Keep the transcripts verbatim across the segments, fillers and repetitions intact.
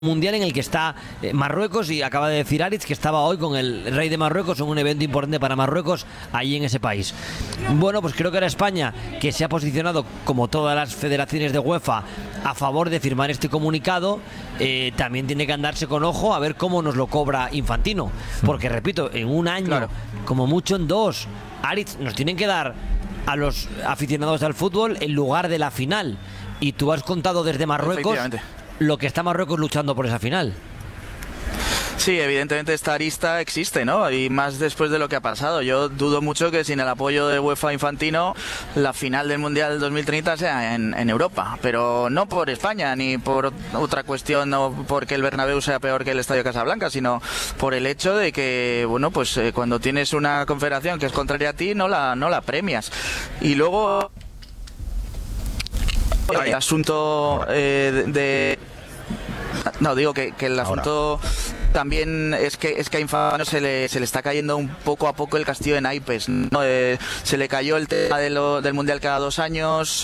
mundial en el que está Marruecos, y acaba de decir Aritz que estaba hoy con el rey de Marruecos en un evento importante para Marruecos allí en ese país. Bueno, pues creo que era España, que se ha posicionado como todas las federaciones de UEFA a favor de firmar este comunicado, eh, también tiene que andarse con ojo a ver cómo nos lo cobra Infantino, porque repito, en un año, claro, como mucho en dos, Aritz, nos tienen que dar a los aficionados al fútbol en lugar de la final, y tú has contado desde Marruecos lo que está Marruecos luchando por esa final. Sí, evidentemente esta arista existe, ¿no? Y más después de lo que ha pasado. Yo dudo mucho que sin el apoyo de UEFA Infantino la final del Mundial dos mil treinta sea en, en Europa. Pero no por España, ni por otra cuestión, no porque el Bernabéu sea peor que el Estadio Casablanca, sino por el hecho de que, bueno, pues eh, cuando tienes una confederación que es contraria a ti, no la, no la premias. Y luego el asunto eh, de... de No, digo que, que el asunto Ahora. también es que es que a Infantino se le, se le está cayendo un poco a poco el castillo de naipes, ¿no? Eh, se le cayó el tema de lo, del Mundial cada dos años.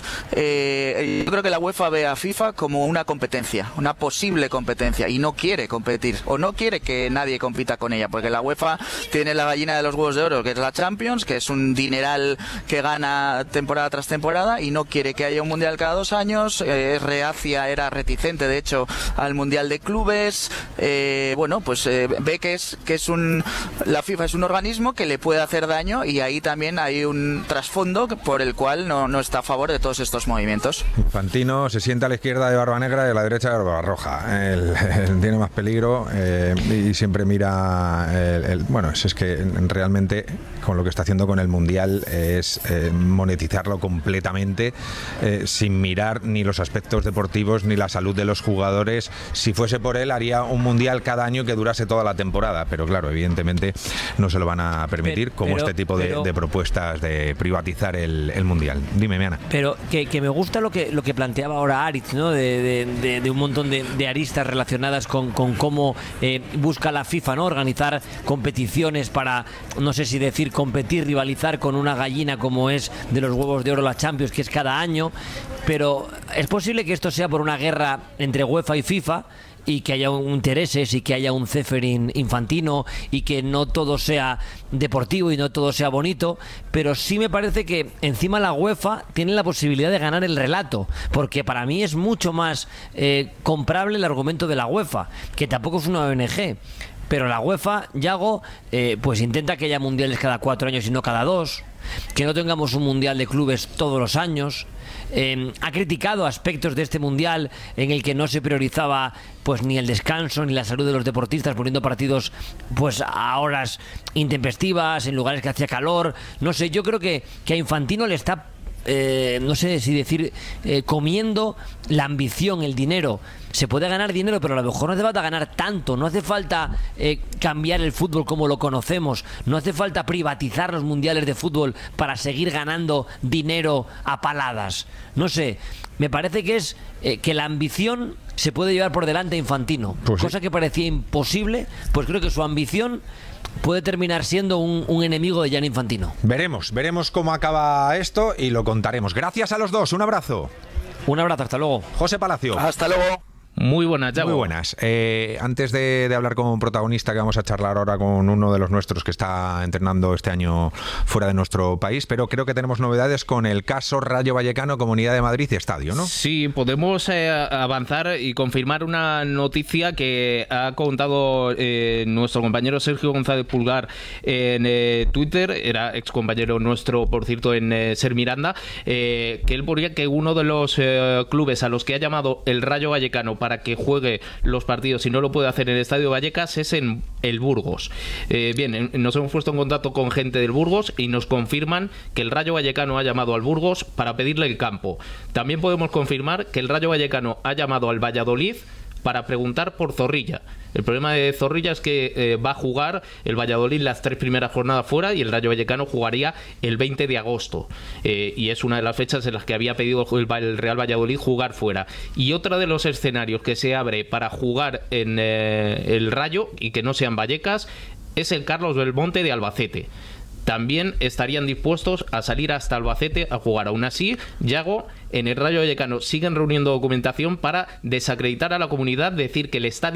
Eh, yo creo que la UEFA ve a FIFA como una competencia, una posible competencia, y no quiere competir, o no quiere que nadie compita con ella, porque la UEFA tiene la gallina de los huevos de oro, que es la Champions, que es un dineral que gana temporada tras temporada, y no quiere que haya un Mundial cada dos años. Eh, es reacia, era reticente, de hecho, al Mundial de Clubes. Eh, bueno, pues eh, ve que es que es un la FIFA es un organismo que le puede hacer daño, y ahí también hay un trasfondo por el cual no, no está a favor de todos estos movimientos. Infantino se sienta a la izquierda de Barba Negra y a la derecha de Barba Roja. El, el, tiene más peligro eh, y siempre mira el, el, bueno, es, es que realmente con lo que está haciendo con el Mundial es eh, monetizarlo completamente, eh, sin mirar ni los aspectos deportivos ni la salud de los jugadores. Si fuese por él, haría un Mundial cada año que durase toda la temporada, pero claro, evidentemente no se lo van a permitir, pero, como pero, este tipo de, pero, de propuestas de privatizar el, el Mundial. Dime, Meana. Pero que, que me gusta lo que lo que planteaba ahora Aritz, ¿no? De, de, de, de un montón de, de aristas relacionadas con, con cómo eh, busca la FIFA, ¿no? Organizar competiciones para, no sé si decir competir, rivalizar con una gallina como es de los huevos de oro la Champions, que es cada año. Pero es posible que esto sea por una guerra entre UEFA y FIFA, y que haya un intereses y que haya un Ceferin Infantino, y que no todo sea deportivo y no todo sea bonito, pero sí me parece que encima la UEFA tiene la posibilidad de ganar el relato, porque para mí es mucho más eh, comprable el argumento de la UEFA, que tampoco es una O N G. Pero la UEFA, Yago, eh, pues intenta que haya mundiales cada cuatro años y no cada dos, que no tengamos un mundial de clubes todos los años. Eh, ha criticado aspectos de este mundial en el que no se priorizaba pues ni el descanso ni la salud de los deportistas, poniendo partidos pues a horas intempestivas, en lugares que hacía calor. No sé, yo creo que, que a Infantino le está Eh, no sé si decir eh, comiendo la ambición, el dinero. Se puede ganar dinero, pero a lo mejor no hace falta ganar tanto, no hace falta eh, cambiar el fútbol como lo conocemos, no hace falta privatizar los mundiales de fútbol para seguir ganando dinero a paladas. No sé, me parece que es eh, que la ambición se puede llevar por delante a Infantino, pues cosa sí, que parecía imposible. Pues creo que su ambición puede terminar siendo un, un enemigo de Gianni Infantino. Veremos, veremos cómo acaba esto y lo contaremos. Gracias a los dos, un abrazo. Un abrazo, hasta luego. José Palacio. Hasta luego. Muy buenas, Yago. Muy buenas. Eh, antes de, de hablar con un protagonista, que vamos a charlar ahora con uno de los nuestros que está entrenando este año fuera de nuestro país, pero creo que tenemos novedades con el caso Rayo Vallecano, Comunidad de Madrid y Estadio, ¿no? Sí, podemos eh, avanzar y confirmar una noticia que ha contado eh, nuestro compañero Sergio González Pulgar en eh, Twitter, era ex compañero nuestro, por cierto, en eh, Ser Miranda, eh, que él ponía que uno de los eh, clubes a los que ha llamado el Rayo Vallecano para para que juegue los partidos y no lo puede hacer en el Estadio Vallecas es en el Burgos. Eh, bien, nos hemos puesto en contacto con gente del Burgos y nos confirman que el Rayo Vallecano ha llamado al Burgos para pedirle el campo. También podemos confirmar que el Rayo Vallecano ha llamado al Valladolid para preguntar por Zorrilla. El problema de Zorrilla es que eh, va a jugar el Valladolid las tres primeras jornadas fuera y el Rayo Vallecano jugaría el veinte de agosto. Eh, y es una de las fechas en las que había pedido el, el Real Valladolid jugar fuera. Y otro de los escenarios que se abre para jugar en eh, el Rayo y que no sean Vallecas es el Carlos Belmonte de Albacete. también estarían dispuestos a salir hasta Albacete a jugar. Aún así, Yago, en el Rayo Vallecano siguen reuniendo documentación para desacreditar a la comunidad, decir que el estadio